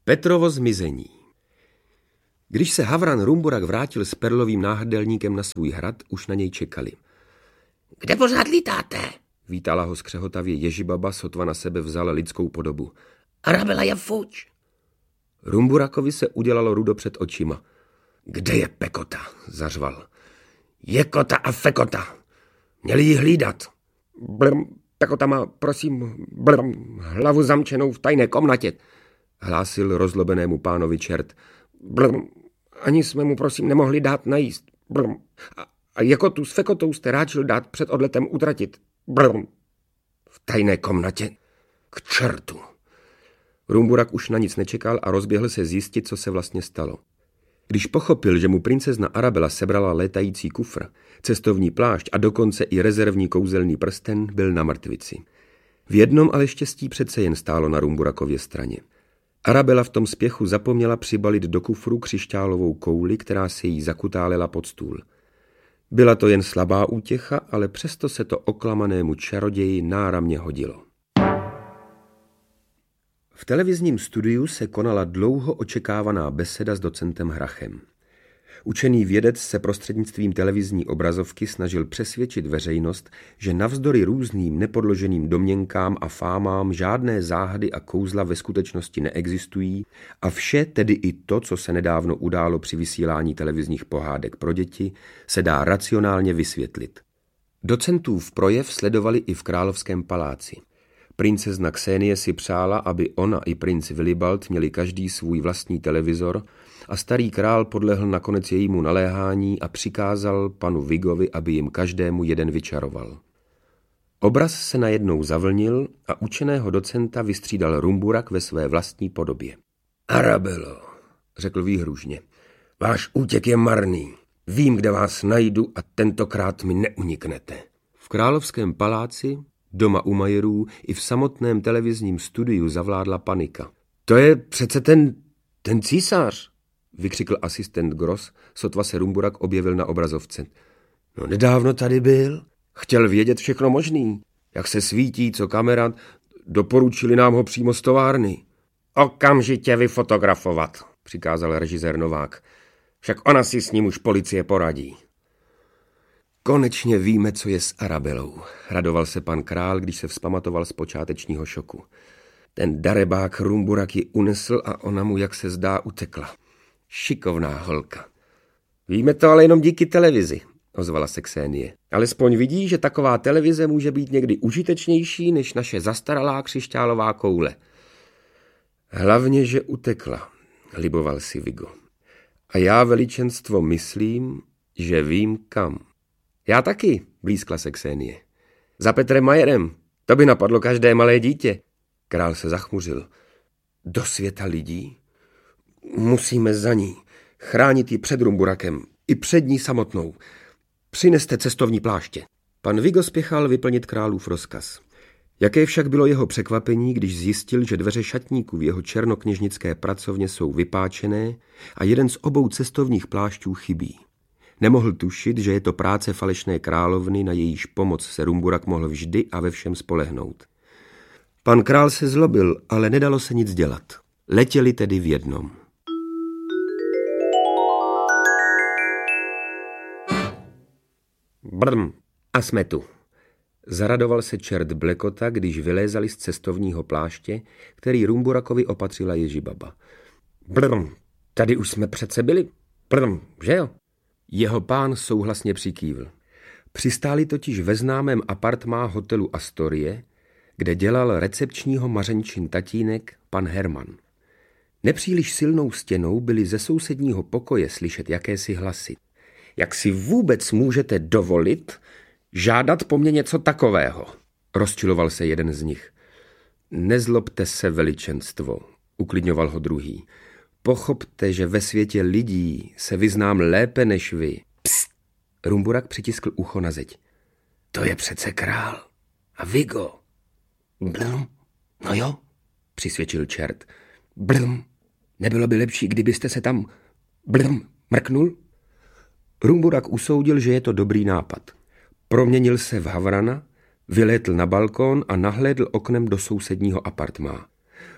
Petrovo zmizení. Když se Havran Rumburak vrátil s perlovým náhrdelníkem na svůj hrad, už na něj čekali. Kde pořád lítáte? Vítala ho skřehotavě Ježibaba, sotva na sebe vzala lidskou podobu. Arabela je fuč. Rumburakovi se udělalo rudo před očima. Kde je Pekota? Zařval. Jekota a Fekota. Měli ji hlídat. Pekota má, prosím, hlavu zamčenou v tajné komnatě, hlásil rozlobenému pánovi čert. Ani jsme mu, prosím, nemohli dát najíst. A Jekotu s Fekotou jste ráčil dát před odletem utratit. V tajné komnatě? K čertu. Rumburak už na nic nečekal a rozběhl se zjistit, co se vlastně stalo. Když pochopil, že mu princezna Arabela sebrala létající kufr, cestovní plášť a dokonce i rezervní kouzelný prsten, byl na mrtvici. V jednom ale štěstí přece jen stálo na Rumburakově straně. Arabela v tom spěchu zapomněla přibalit do kufru křišťálovou kouli, která se jí zakutálela pod stůl. Byla to jen slabá útěcha, ale přesto se to oklamanému čaroději náramně hodilo. V televizním studiu se konala dlouho očekávaná beseda s docentem Hrachem. Učený vědec se prostřednictvím televizní obrazovky snažil přesvědčit veřejnost, že navzdory různým nepodloženým domněnkám a fámám žádné záhady a kouzla ve skutečnosti neexistují a vše, tedy i to, co se nedávno událo při vysílání televizních pohádek pro děti, se dá racionálně vysvětlit. Docentův projev sledovali i v Královském paláci. Princezna Ksenie si přála, aby ona i princ Willibald měli každý svůj vlastní televizor a starý král podlehl nakonec jejímu naléhání a přikázal panu Vigovi, aby jim každému jeden vyčaroval. Obraz se najednou zavlnil a učeného docenta vystřídal Rumburak ve své vlastní podobě. Arabelo, řekl výhružně, váš útěk je marný. Vím, kde vás najdu a tentokrát mi neuniknete. V Královském paláci, doma u Majerů i v samotném televizním studiu zavládla panika. To je přece ten císař, vykřikl asistent Gross, sotva se Rumburak objevil na obrazovce. No nedávno tady byl. Chtěl vědět všechno možný. Jak se svítí, co kamera, doporučili nám ho přímo z továrny. Okamžitě vyfotografovat, přikázal režisér Novák. Však ona si s ním už policie poradí. Konečně víme, co je s Arabelou, radoval se pan král, když se vzpamatoval z počátečního šoku. Ten darebák Rumburak ji unesl a ona mu, jak se zdá, utekla. Šikovná holka. Víme to ale jenom díky televizi, ozvala se Ksenie. Alespoň vidí, že taková televize může být někdy užitečnější než naše zastaralá křišťálová koule. Hlavně, že utekla, liboval si Vigo. A já, veličenstvo, myslím, že vím kam. Já taky, blízkla se Ksenie. Za Petrem Majerem, to by napadlo každé malé dítě. Král se zachmuřil. Do světa lidí? Musíme za ní. Chránit ji před Rumburakem. I před ní samotnou. Přineste cestovní pláště. Pan Vigo spěchal vyplnit králův rozkaz. Jaké však bylo jeho překvapení, když zjistil, že dveře šatníků v jeho černokněžnické pracovně jsou vypáčené a jeden z obou cestovních plášťů chybí. Nemohl tušit, že je to práce falešné královny, na jejíž pomoc se Rumburak mohl vždy a ve všem spolehnout. Pan král se zlobil, ale nedalo se nic dělat. Letěli tedy v jednom. Brm, a jsme tu. Zaradoval se čert Blekota, když vylézali z cestovního pláště, který Rumburakovi opatřila Ježibaba. Brm, tady už jsme přece byli. Brm, že jo? Jeho pán souhlasně přikývl. Přistáli totiž ve známém apartmá hotelu Astorie, kde dělal recepčního mařenčin tatínek pan Herman. Nepříliš silnou stěnou byly ze sousedního pokoje slyšet jakési hlasy. Jak si vůbec můžete dovolit žádat po mně něco takového? Rozčiloval se jeden z nich. Nezlobte se, veličenstvo, uklidňoval ho druhý. Pochopte, že ve světě lidí se vyznám lépe než vy. Psst! Rumburak přitiskl ucho na zeď. To je přece král. A Vigo. Blum. No jo, přisvědčil čert. Blum. Nebylo by lepší, kdybyste se tam mrknul? Rumburak usoudil, že je to dobrý nápad. Proměnil se v Havrana, vylétl na balkón a nahlédl oknem do sousedního apartmá.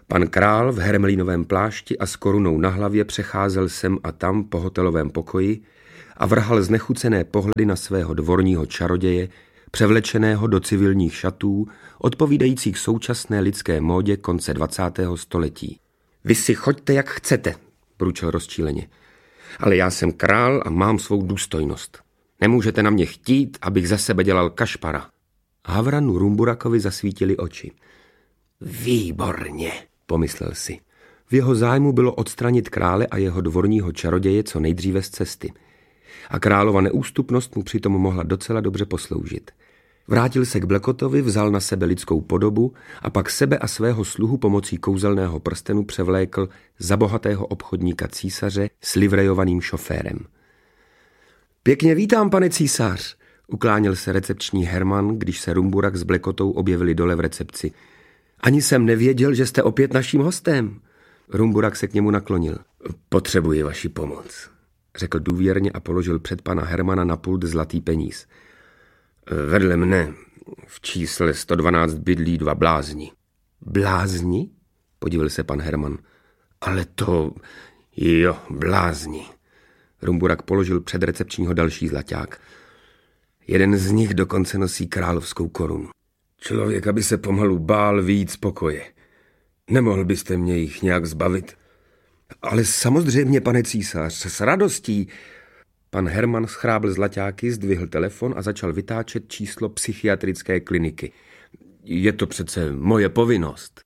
Pan král v hermelínovém plášti a s korunou na hlavě přecházel sem a tam po hotelovém pokoji a vrhal znechucené pohledy na svého dvorního čaroděje, převlečeného do civilních šatů, odpovídajících současné lidské módě konce 20. století. Vy si choďte, jak chcete, bručel rozčíleně. Ale já jsem král a mám svou důstojnost. Nemůžete na mě chtít, abych za sebe dělal kašpara. Havranu Rumburakovi zasvítily oči. Výborně, pomyslel si. V jeho zájmu bylo odstranit krále a jeho dvorního čaroděje co nejdříve z cesty. A králova neústupnost mu přitom mohla docela dobře posloužit. Vrátil se k Blackotovi, vzal na sebe lidskou podobu a pak sebe a svého sluhu pomocí kouzelného prstenu převlékl za bohatého obchodníka císaře s livrejovaným šoférem. Pěkně vítám, pane císař, ukláněl se recepční Herman, když se Rumburak s Blackottou objevili dole v recepci. Ani jsem nevěděl, že jste opět naším hostem. Rumburak se k němu naklonil. Potřebuji vaši pomoc, řekl důvěrně a položil před pana Hermana na pult zlatý peníz. Vedle mne v čísle 112 bydlí 2 blázni. Blázni? Podívil se pan Herman. Ale to... Jo, blázni. Rumburak položil před recepčního další zlaťák. Jeden z nich dokonce nosí královskou korunu. Člověk, aby se pomalu bál vyjít z pokoje. Nemohl byste mě jich nějak zbavit? Ale samozřejmě, pane císař, s radostí. Pan Herman schrábl zlaťáky, zdvihl telefon a začal vytáčet číslo psychiatrické kliniky. Je to přece moje povinnost.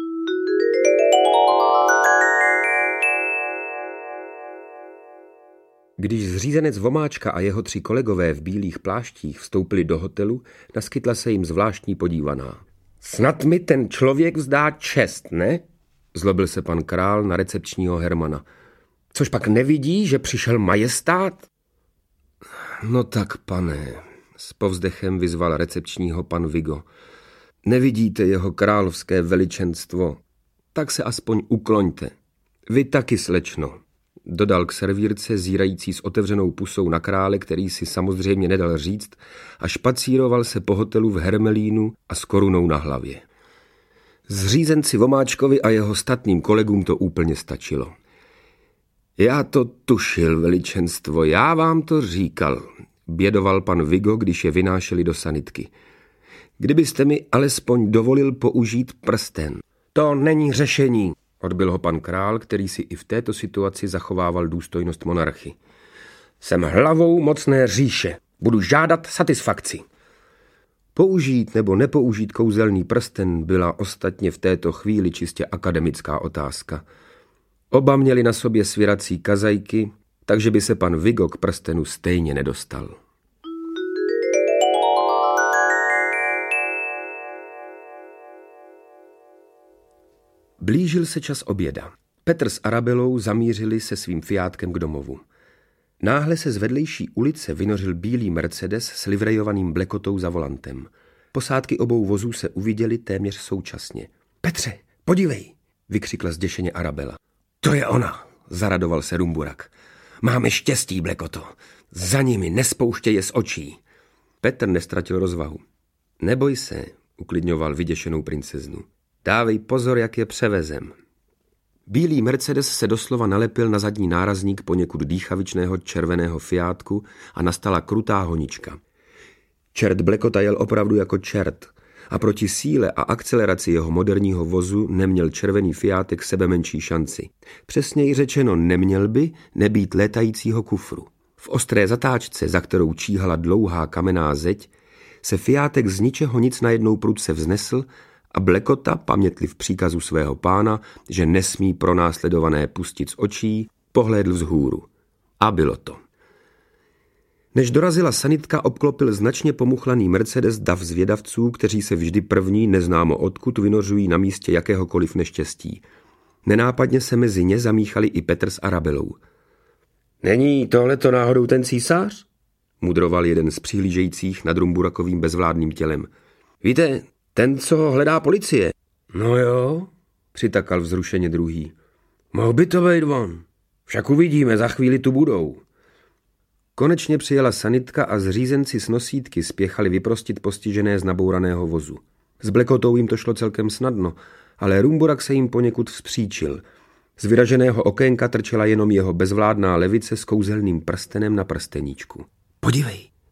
Když zřízenec Vomáčka a jeho 3 kolegové v bílých pláštích vstoupili do hotelu, naskytla se jim zvláštní podívaná. Snad mi ten člověk vzdá čest, ne? Zlobil se pan král na recepčního Hermana. Což pak nevidí, že přišel majestát? No tak, pane, s povzdechem vyzval recepčního pan Vigo. Nevidíte jeho královské veličenstvo? Tak se aspoň ukloňte. Vy taky, slečno. Dodal k servírce, zírající s otevřenou pusou na krále, který si samozřejmě nedal říct, a špacíroval se po hotelu v hermelínu a s korunou na hlavě. Zřízenci Vomáčkovi a jeho statným kolegům to úplně stačilo. Já to tušil, veličenstvo, já vám to říkal, bědoval pan Vigo, když je vynášeli do sanitky. Kdybyste mi alespoň dovolil použít prsten. To není řešení, odbyl ho pan král, který si i v této situaci zachovával důstojnost monarchy. Jsem hlavou mocné říše. Budu žádat satisfakci. Použít nebo nepoužít kouzelný prsten byla ostatně v této chvíli čistě akademická otázka. Oba měli na sobě svěrací kazajky, takže by se pan Vigo k prstenu stejně nedostal. Blížil se čas oběda. Petr s Arabelou zamířili se svým fiátkem k domovu. Náhle se z vedlejší ulice vynořil bílý Mercedes s livrejovaným Blackottou za volantem. Posádky obou vozů se uviděly téměř současně. Petře, podívej, vykřikla zděšeně Arabela. To je ona, zaradoval se Rumburak. Máme štěstí, Blackotto. Za nimi nespouštěj je z očí. Petr nestratil rozvahu. Neboj se, uklidňoval vyděšenou princeznu. Dávej pozor, jak je převezem. Bílý Mercedes se doslova nalepil na zadní nárazník poněkud dýchavičného červeného fiátku a nastala krutá honička. Čert Blackotta jel opravdu jako čert a proti síle a akceleraci jeho moderního vozu neměl červený fiátek sebemenší šanci. Přesněji řečeno, neměl by nebýt létajícího kufru. V ostré zatáčce, za kterou číhala dlouhá kamenná zeď, se fiátek z ničeho nic najednou prudce vznesl a Blackotta, pamětliv příkazu svého pána, že nesmí pronásledované pustit z očí, pohlédl vzhůru. A bylo to. Než dorazila sanitka, obklopil značně pomuchlaný Mercedes dav zvědavců, kteří se vždy první, neznámo odkud, vynořují na místě jakéhokoliv neštěstí. Nenápadně se mezi ně zamíchali i Petr s Arabelou. Není tohleto náhodou ten císař? Mudroval jeden z přihlížejících nad Rumburakovým bezvládným tělem. Víte, ten, co ho hledá policie. No jo, přitakal vzrušeně druhý. Mohl by to být on. Však uvidíme, za chvíli tu budou. Konečně přijela sanitka a zřízenci s nosítky spěchali vyprostit postižené z nabouraného vozu. S Blackottou jim to šlo celkem snadno, ale Rumburak se jim poněkud vzpříčil. Z vyraženého okénka trčela jenom jeho bezvládná levice s kouzelným prstenem na prsteníčku. Podívej,